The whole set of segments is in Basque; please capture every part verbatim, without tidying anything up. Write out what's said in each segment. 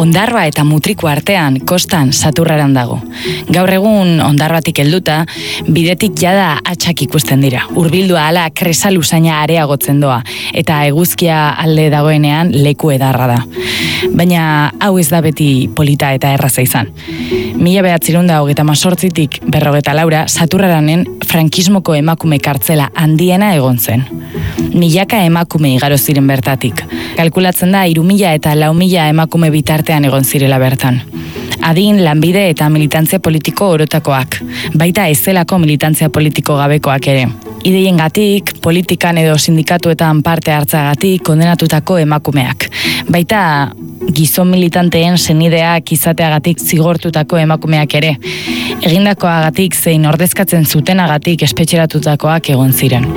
Ondarroa eta Mutriku artean kostan Saturraran dago. Gaur egun Ondarroatik helduta, bidetik jada atxak ikusten dira. Hurbildua hala kresa luzaina areagotzen doa, eta eguzkia alde dagoenean leku edarra da. Baina hau ez da beti polita eta erraza izan. Mila behatzirun da hogeita mazortzitik berrogeta laura, Saturraranen frankismoko emakume kartzela handiena egon zen. Milaka emakume igaro ziren bertatik. Kalkulatzen da hiru mila eta lau mila emakume bitartean egon zirela bertan. Adin, lanbide eta militantzia politiko orotakoak, baita ez zelako militantzia politiko gabekoak ere. Ideiengatik, politikan edo sindikatuetan parte hartzagatik kondenatutako emakumeak. Baita gizon militanteen senideak izateagatik zigortutako emakumeak ere. Egindakoagatik zein ordezkatzen zutenagatik espetxeratutakoak egon ziren.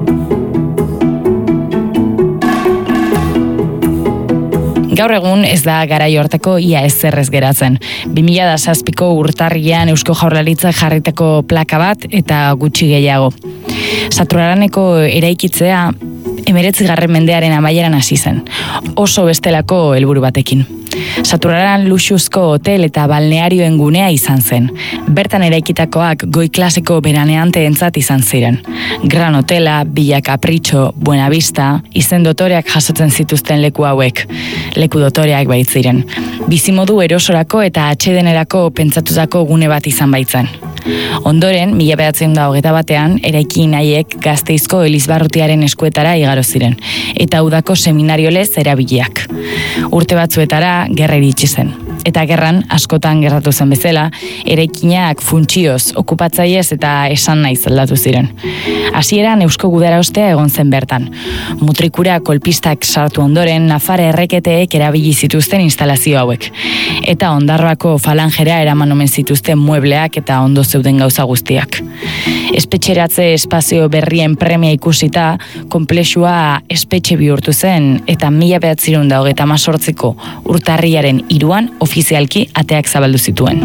Gaur egun ez da garai hortako ia ezerrez geratzen. bi mila zazpiko urtarrian Eusko Jaurlaritzak jarritako plaka bat eta gutxi gehiago. Saturraraneko eraikitzea hemeretzigarren mendearen amaieran hasi zen, oso bestelako helburu batekin. Saturraran luxuzko hotel eta balnearioen gunea izan zen. Bertan eraikitakoak goi klaseko beraneanteentzat izan ziren. Gran Hotela, Villa Capricho, Buenavista, izen dotoreak jasotzen zituzten leku hauek. Leku dotoreak baitziren. Bizimodu erosorako eta atsedenerako pentsatutako gune bat izan baitzen. Ondoren, mila behatzen da hogeta batean, eraikin haiek Gasteizko Elizbarrutiaren eskuetara igaro ziren, eta udako seminariolez erabiliak. Urte batzuetara gerra iritsi zen. Eta gerran, askotan gerratu zen bezala, eraikinak funtzioz, okupatzaiez eta esan naiz aldatu ziren. Hasieran Eusko Gudarostea egon zen bertan. Mutrikura kolpistak sartu ondoren, Nafar erreketeek erabili zituzten instalazio hauek. Eta Ondarroako falangera eraman omen zituzten muebleak eta ondo zeuden gauza guztiak. Espetxeratze espazio berrien premia ikusita, konplexua espetxe bihurtu zen, eta mila behatzirun da hogeita mazortziko urtarriaren hiruan ofizialki ateak zabaldu zituen.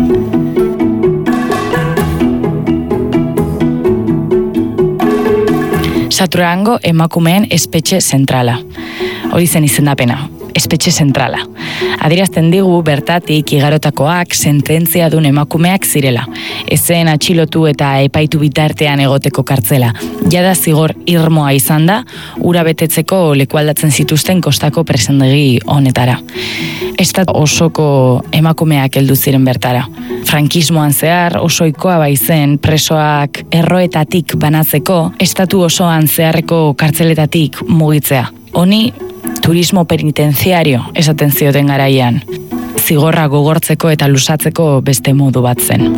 Saturrarango emakumeen espetxe zentrala. Hori zen izendapena. Espetxe zentrala. Adierazten digu bertatik igarotakoak sententzia dun emakumeak zirela. Ezen atxilotu eta epaitu bitartean egoteko kartzela. Jada zigor irmoa izan da, ura betetzeko lekualdatzen zituzten kostako presendegi honetara. Estat osoko emakumeak heldu ziren bertara. Frankismoan zehar osoikoa baizen presoak erroetatik banatzeko, estatu osoan zeharreko kartzeletatik mugitzea. Honi turismo penitenziario esaten zioten garaian, zigorra gogortzeko eta lusatzeko beste modu bat zen.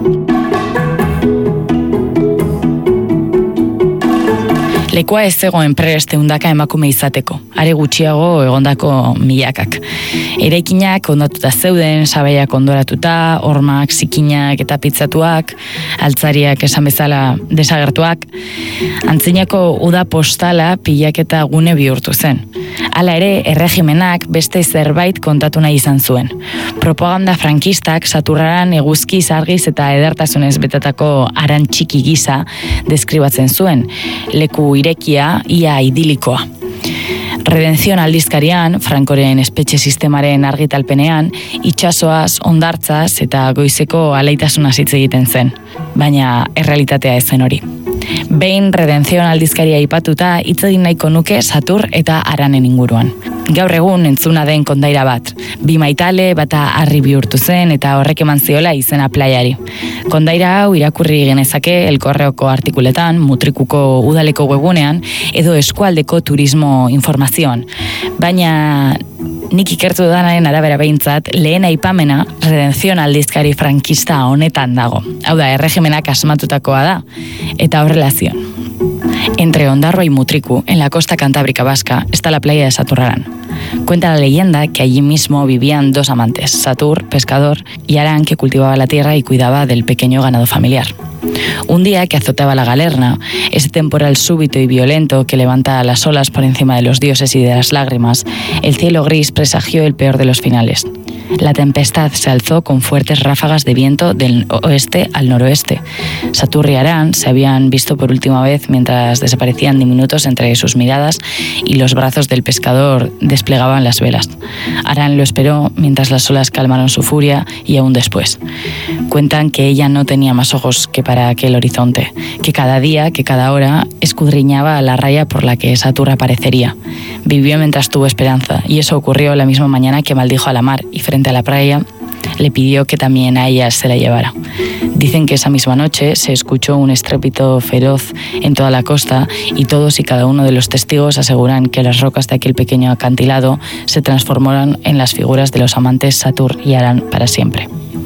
Lekua ez zegoen prest ehundaka emakume izateko, are gutxiago egondako milakak. Eraikinak ondatuta zeuden, sabaiak ondoratuta, hormak, zikinak eta pitzatuak, altzariak esan bezala desagertuak, antzinako uda postala pilaketa gune bihurtu zen. Hala ere, erregimenak beste zerbait kontatu nahi izan zuen. Propaganda frankistak Saturraran eguzki zargiz eta edertasunez betatako aran txiki gisa deskribatzen zuen, leku irekia ia idilikoa. Redenzion aldizkarian, Frankoren espetxe sistemaren argitalpenean, itsasoaz, hondartzaz eta goizeko alaitasunaz hitz egiten zen, baina errealitatea ez zen hori. Behin Redenzion aldizkaria aipatuta hitz egin nahiko nuke Satur eta Aranen inguruan. Gaur egun entzuna den kondaira bat. Bi maitale bata harri bihurtu zen eta horrek eman ziola izena plaiari. Kondaira hau irakurri genezake El Correoko artikuletan, Mutrikuko udaleko webunean edo eskualdeko turismo informazioan. Baina nik ikertu danaren arabera behintzat, lehen aipamena Redenzion aldizkari frankista honetan dago. Hau da, erregimenak asmatutakoa da, eta horrela zion. Entre Ondarroa y Mutriku, en la costa cantábrica vasca, está la playa de Saturrarán. Cuenta la leyenda que allí mismo vivían dos amantes, Satur, pescador, y Arán, que cultivaba la tierra y cuidaba del pequeño ganado familiar. Un día que azotaba la galerna, ese temporal súbito y violento que levanta las olas por encima de los dioses y de las lágrimas, el cielo gris presagió el peor de los finales. La tempestad se alzó con fuertes ráfagas de viento del oeste al noroeste. Saturn y Aran se habían visto por última vez mientras desaparecían diminutos entre sus miradas y los brazos del pescador desplegaban las velas. Aran lo esperó mientras las olas calmaron su furia y aún después. Cuentan que ella no tenía más ojos que para aquel horizonte, que cada día, que cada hora, escudriñaba la raya por la que Saturn aparecería. Vivió mientras tuvo esperanza, y eso ocurrió la misma mañana que maldijo a la mar y frente a la playa le pidió que también a ella se la llevara. Dicen que esa misma noche se escuchó un estrépito feroz en toda la costa y todos y cada uno de los testigos aseguran que las rocas de aquel pequeño acantilado se transformaron en las figuras de los amantes Saturn y Aran para siempre.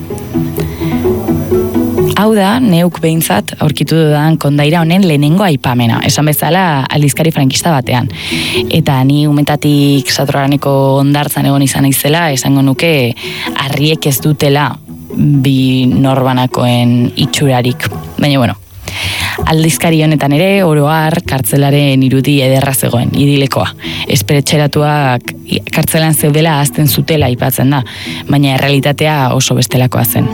Hau da, neuk behintzat aurkitu dudan kondaira honen lehenengo aipamena, esan bezala aldizkari frankista batean. Eta ni umetatik Saturraneko hondartzan egon izan naizela, esango nuke harriek ez dutela bi norbanakoen itxurarik. Baina, bueno, aldizkari honetan ere, oro har, kartzelaren irudi ederra zegoen, idilekoa. Esperetxeratuak kartzelan zeudela ahazten zutela aipatzen da, baina errealitatea oso bestelakoa zen.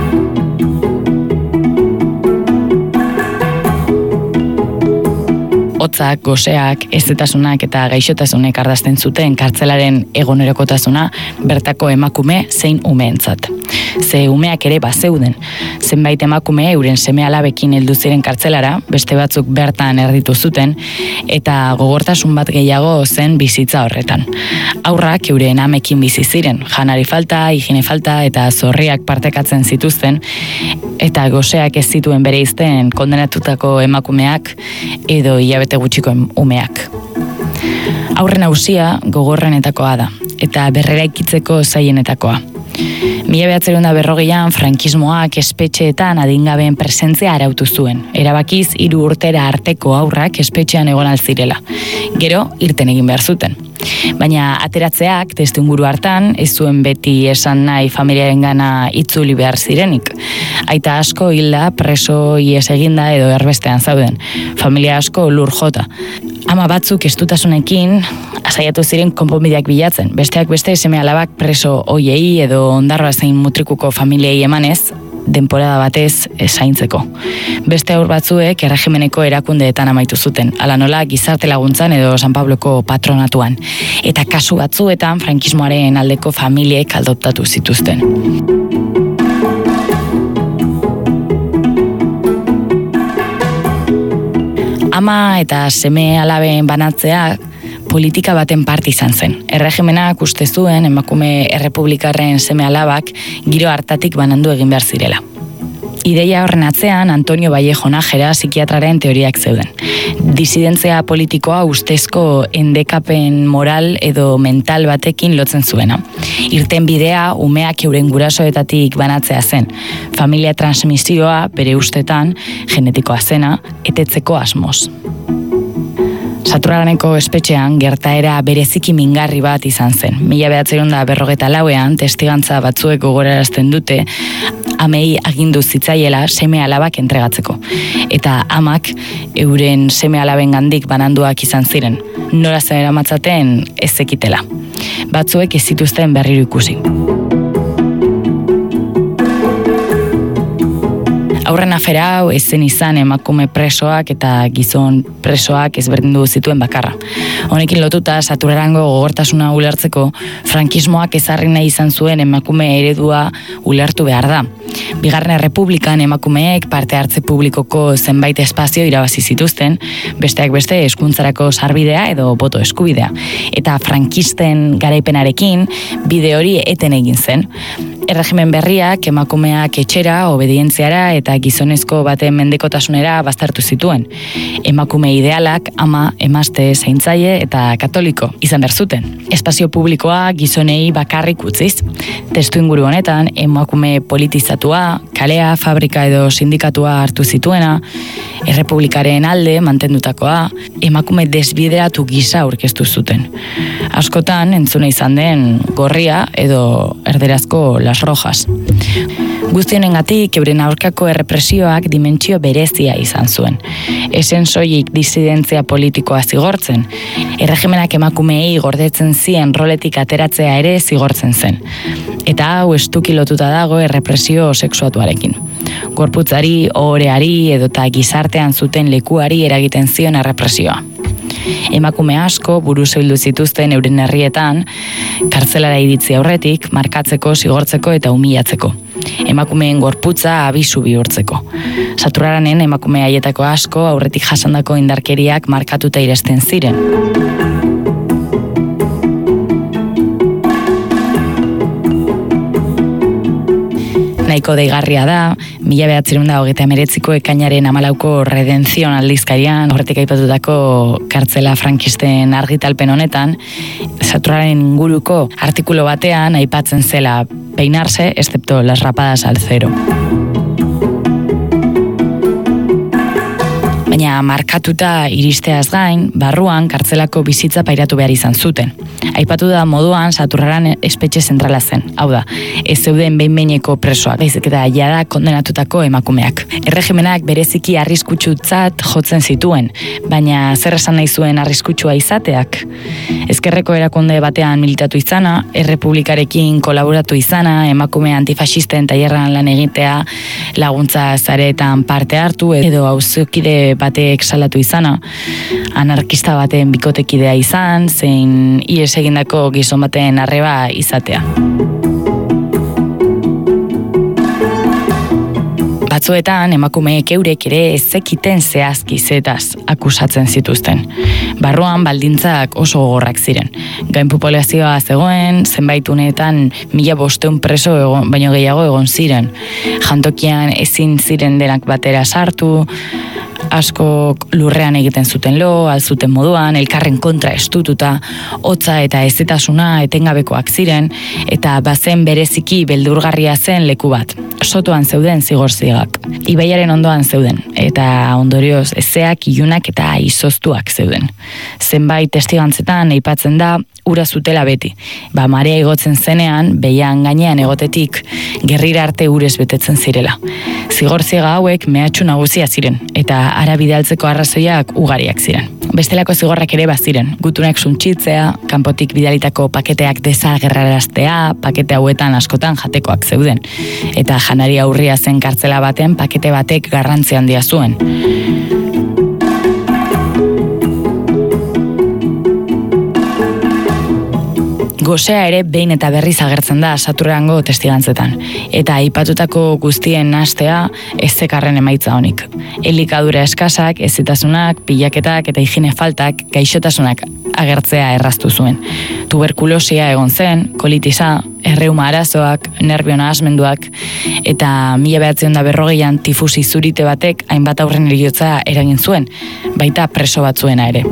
Hotzak, goseak, ezetasunak eta gaixotasunek ardazten zuten kartzelaren egunerokotasuna bertako emakume zein umeentzat. Ze umeak ere bazeuden. Zenbait emakume euren seme alabekin heldu ziren kartzelara, beste batzuk bertan erditu zuten, eta gogortasun bat gehiago zen bizitza horretan. Haurrak euren amekin bizi ziren, janari falta, higiene falta eta zorriak partekatzen zituzten, eta goseak ez zituen bereizten kondenatutako emakumeak edo hilabete gutxiko umeak. Haurren ausia gogorrenetakoa da, eta berreraikitzeko zaienetakoa. Mila behatzerun da berrogeian frankismoak espetxeetan adingabeen presentzia arautu zuen. Erabakiz hiru urtera arteko haurrak espetxean egon alzirela. Gero, irten egin behar zuten. Baina ateratzeak testuinguru hartan ez zuen beti esan nahi familiaren gana itzuli behar zirenik. Aita asko hilda, preso ies eginda edo erbestean zauden. Familia asko lur jota. Ama batzuk estutasunekin saiatu ziren konponbideak bilatzen. Besteak beste seme alabak preso hoiei edo ondarroa zein mutrikuko familiei emanez, denporada batez zaintzeko. Beste haur batzuek erregimeneko erakundeetan amaitu zuten, hala nola gizarte laguntzan edo San Pabloko patronatuan. Eta kasu batzuetan frankismoaren aldeko familiek adoptatu zituzten. Ama eta seme alaben banatzea politika baten parte izan zen. Erregimenak uste zuen emakume errepublikarren seme alabak giro hartatik banandu egin behar zirela. Ideia horren atzean Antonio Vallejo Nájera psikiatraren teoriak zeuden. Disidentzia politikoa ustezko endekapen moral edo mental batekin lotzen zuena. Irten bidea umeak euren gurasoetatik banatzea zen. Familia transmisioa bere ustetan genetikoa zena etetzeko asmoz. Saturraneko espetxean gertaera bereziki mingarri bat izan zen. Mila behatzerun da berrogeta lauean testigantza batzuek gogorarazten dute amei agindu zitzaiela seme alabak entregatzeko. Eta amak euren seme alaben gandik bananduak izan ziren. Nora zen eramatzaten ez zekitela. Batzuek ez zituzten berriro ikusi. Aurren afera hau ez zen izan emakume presoak eta gizon presoak ezberdindu zituen bakarra. Honekin lotuta Saturrango gogortasuna ulertzeko frankismoak ezarri nahi izan zuen emakume eredua ulertu behar da. Bigarren Errepublikan emakumeek parte hartze publikoko zenbait espazio irabazi zituzten, besteak beste hezkuntzarako sarbidea edo boto eskubidea. Eta frankisten garaipenarekin bide hori eten egin zen. Erregimen berriak emakumeak etxera, obedientziara eta gizonezko baten mendekotasunera baztertu zituen. Emakume idealak ama, emazte, zaintzaile eta katoliko izan behar zuten. Espazio publikoa gizonei bakarrik utziz. Testuinguru honetan emakume politizatua, kalea, fabrika edo sindikatua hartu zituena, errepublikaren alde mantendutakoa, emakume desbideratu gisa aurkeztu zuten. Askotan entzuna izan den gorria edo erderazko las rojas. Guztionengatik euren aurkako errepresioak dimentsio berezia izan zuen. Esen soilik disidentzia politikoa zigortzen. Erregimenak emakumeei gordetzen zien roletik ateratzea ere zigortzen zen. Eta hau estuki lotuta dago errepresio sexuatuarekin. Gorputzari, ohoreari edota gizartean zuten lekuari eragiten zion errepresioa. Emakume asko buruz bildu zituzten euren herrietan, kartzelara iritzi aurretik, markatzeko, zigortzeko eta humilatzeko. Emakumeen gorputza abisu bihurtzeko. Saturraranen emakume haietako asko aurretik jasandako indarkeriak markatuta iresten ziren. Nahiko deigarria da, mila bederatziehun eta hogeita hemeretziko ekainaren hamalauko Redenzion aldizkarian, horretik aipatutako kartzela frankisten argitalpen honetan, Saturraren inguruko artikulu batean aipatzen zela peinarse, excepto las rapadas al cero. Baina markatuta iristeaz gain, barruan kartzelako bizitza pairatu behar izan zuten. Aipatu da moduan Saturraran espetxe zentrala zen. Hau da, ez zeuden behin-behineko presoak, baizik eta jada kondenatutako emakumeak. Erregimenak bereziki arriskutsutzat jotzen zituen, baina zer esan nahi zuen arriskutsua izateak? Ezkerreko erakunde batean militatu izana, errepublikarekin kolaboratu izana, emakume antifasisten tailerran lan egitea, laguntza zaretan parte hartu, edo auzokide batek salatu izana, anarkista baten bikotekidea izan, zein ihes egindako gizon baten arreba izatea. Batzuetan emakumeek eurek ere ez zekiten zehazki zetaz akusatzen zituzten. Barruan baldintzak oso gogorrak ziren. Gain populazioa zegoen, zenbait uneetan mila bosteun preso egon, baino gehiago egon ziren. Jantokian ezin ziren denak batera sartu, asko lurrean egiten zuten lo, alzuten moduan, elkarren kontra estututa, hotza eta ezetasuna etengabekoak ziren, eta bazen bereziki beldurgarria zen leku bat. Sotoan zeuden zigorzigak. Ibaiaren ondoan zeuden, eta ondorioz ezeak, ilunak eta izoztuak zeuden. Zenbait testigantzetan aipatzen da, ura zutela beti. Ba, marea igotzen zenean, behian gainean egotetik, gerrira arte urez betetzen zirela. Zigorziega hauek mehatxu nagusia ziren, eta ara bidaltzeko arrazoiak ugariak ziren. Bestelako zigorrak ere baziren, gutunak suntxitzea, kanpotik bidalitako paketeak desagerraraztea, pakete hauetan askotan jatekoak zeuden. Eta janari aurria zen kartzela baten pakete batek garrantzi handia zuen. Gosea ere behin eta berriz agertzen da Saturrango testigantzetan, eta aipatutako guztien nahastea ez zekarren emaitza honik. Elikadura eskasak, ezitasunak, pilaketak eta higiene faltak gaixotasunak agertzea erraztu zuen. Tuberkulosia egon zen, kolitisa, erreuma arazoak, nerbio nahasmenduak, eta mila bederatziehun eta berrogeian tifusi zurite batek hainbat aurren heriotza eragin zuen, baita preso batzuena ere.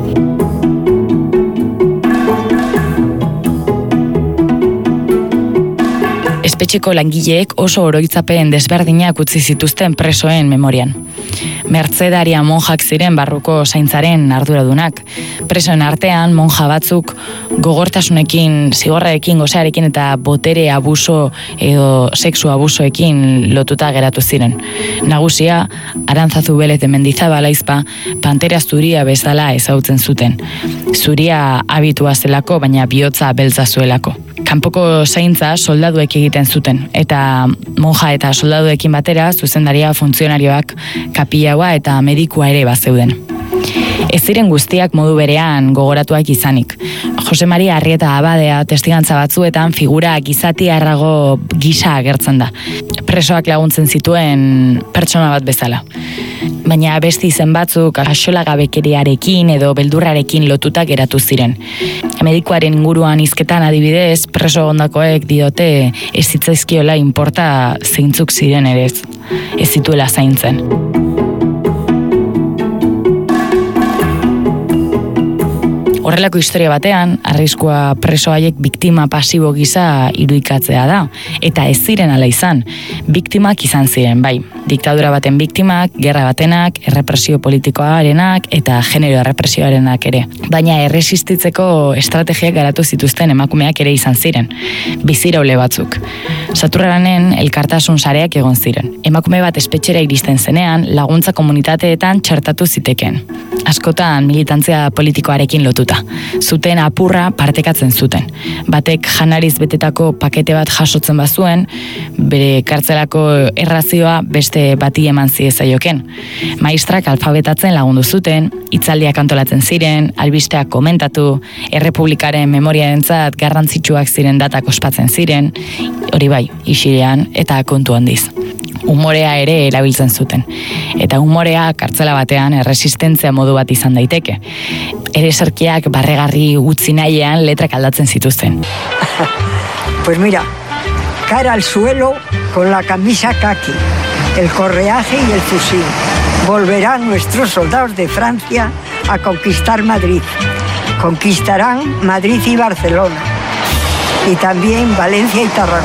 Espetxeko langileek oso oroitzapen desberdinak utzi zituzten presoen memorian. Mertzedaria monjak ziren barruko zaintzaren arduradunak. Presoen artean monja batzuk gogortasunekin, zigorrarekin, gozearekin eta botere abuso edo sexu abusoekin lotuta geratu ziren. Nagusia, Arantzazu Belez de Mendizabal aizpa, Pantera zuria bezala ezagutzen zuten. Zuria abitua zelako, baina bihotza beltza zuelako. Kanpoko zaintza soldaduek egiten zuten, eta monja eta soldaduekin batera zuzendaria funtzionarioak, kapilaua eta medikua ere bazeuden. Ez ziren guztiak modu berean gogoratuak izanik. Jose Maria Arrieta Abadea testigantza batzuetan figura gizatiarrago gisa agertzen da. Presoak laguntzen zituen pertsona bat bezala. Baina beste izen batzuk axolagabekeriarekin edo beldurrarekin lotuta geratu ziren. Medikuaren inguruan hizketan adibidez, preso ondakoek diote ez zitzaizkiola inporta zeintzuk ziren ere ez zituela zaintzen. Horrelako historia batean, arriskua preso haiek biktima pasibo gisa irudikatzea da, eta ez ziren ala izan. Biktimak izan ziren, bai. Diktadura baten biktimak, gerra batenak, errepresio politikoarenak eta genero errepresioarenak ere. Baina erresistitzeko estrategiak garatu zituzten emakumeak ere izan ziren. Biziraule batzuk. Saturranen elkartasun sareak egon ziren. Emakume bat espetxera iristen zenean, laguntza komunitateetan txertatu ziteken. Askotan militantzia politikoarekin lotuta. Zuten apurra partekatzen zuten. Batek janariz betetako pakete bat jasotzen bazuen, bere kartzelako errazioa beste bati eman ziezaioken. Maistrak alfabetatzen lagundu zuten, hitzaldiak antolatzen ziren, albisteak komentatu, errepublikaren memoriarentzat garrantzitsuak ziren datak ospatzen ziren, hori bai, isilean eta kontu handiz. Umorea ere erabiltzen zuten. Eta umorea kartzela batean erresistentzia modu bat izan daiteke. Ereserkiak barregarri utzi nahian letrak aldatzen zituzten. Pues mira, cara al suelo con la camisa kaki, el correaje y el fusil. Volverán nuestros soldados de Francia a conquistar Madrid. Conquistarán Madrid y Barcelona. Y también Valencia y Tarragona.